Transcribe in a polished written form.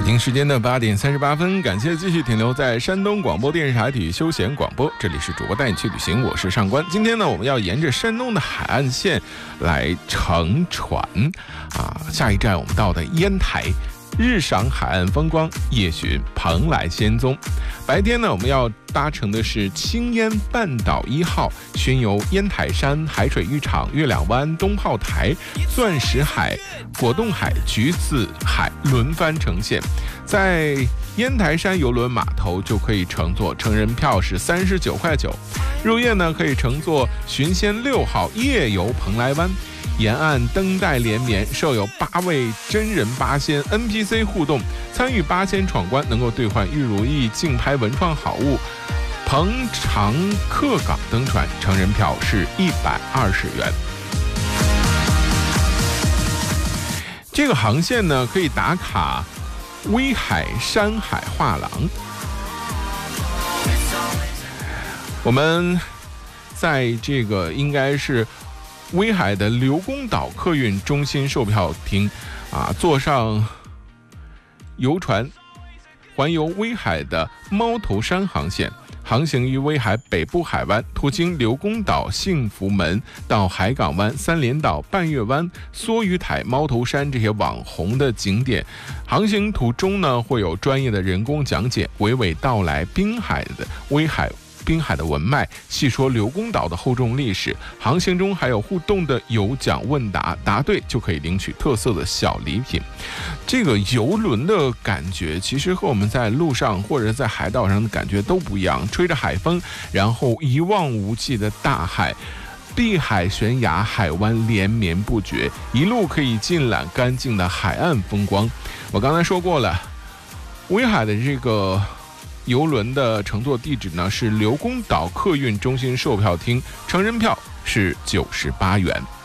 北京时间的8点38分，感谢继续停留在山东广播电视台体育休闲广播，这里是主播带你去旅行，我是上官。今天呢，我们要沿着山东的海岸线来乘船下一站我们到的烟台，日赏海岸风光，夜巡蓬莱仙踪。白天呢，我们要搭乘的是青烟半岛1号，巡游烟台山、海水浴场、月亮湾、东炮台、钻石海、果冻海、橘子海轮番呈现。在烟台山邮轮码头就可以乘坐，成人票是39.9块。入夜呢，可以乘坐寻仙6号夜游蓬莱湾。沿岸灯带连绵，设有8位真人8仙 NPC 互动，参与8仙闯关能够兑换玉如意、竞拍文创好物。彭长客港登船，成人票是120元。这个航线呢，可以打卡威海山海画廊。我们在这个应该是威海的刘公岛客运中心售票厅坐上游船环游威海的猫头山航线，航行于威海北部海湾，途经刘公岛、幸福门到海港湾、三连岛、半月湾、梭鱼台、猫头山这些网红的景点。航行途中呢，会有专业的人工讲解，娓娓道来滨海的文脉，细说刘公岛的厚重历史。航行中还有互动的有奖问答，答对就可以领取特色的小礼品。这个游轮的感觉其实和我们在路上或者在海岛上的感觉都不一样，吹着海风，然后一望无际的大海，碧海悬崖，海湾连绵不绝，一路可以尽览干净的海岸风光。我刚才说过了，威海的这个游轮的乘坐地址呢是刘公岛客运中心售票厅，成人票是98元。